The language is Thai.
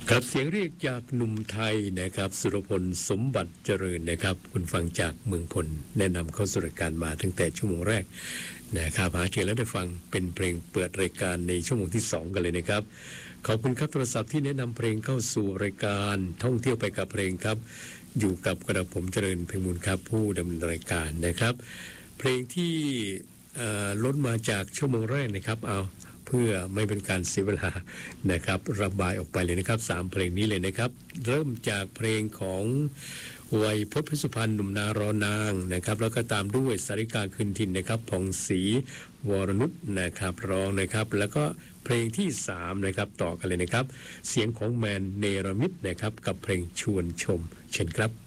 ครับเสียงเรียกจากหนุ่มไทยนะครับสุรพลสมบัติเจริญนะครับคุณฟังจากเมืองพลแนะนำเข้าสู่รายการมาตั้งแต่ชั่วโมงแรกนะครับหาเจอแล้วได้ฟังเป็นเพลงเปิดรายการในชั่วโมงที่2กันเลยนะครับขอบคุณครับโทรศัพท์ที่แนะนำเพลงเข้าสู่รายการท่องเที่ยวไปกับเพลงครับอยู่กับกระผมเจริญเพ็งมูลครับผู้ดำเนินรายการนะครับเพลงที่ล้นมาจากชั่วโมงแรกนะครับเอาเพื่อไม่เป็นการเสียเวลานะครับระบายออกไปเลยนะครับ3เพลงนี้เลยนะครับเริ่มจากเพลงของวัยพจน์พิสุพรรณหนุ่มนารอนางนะครับแล้วก็ตามด้วยสาริกาคืนถิ่นนะครับผ่องศรีวรนุชนะครับร้องนะครับแล้วก็เพลงที่3นะครับต่อกันเลยนะครับเสียงของแมนเนรมิตนะครับกับเพลงชวนชมเช่นครับ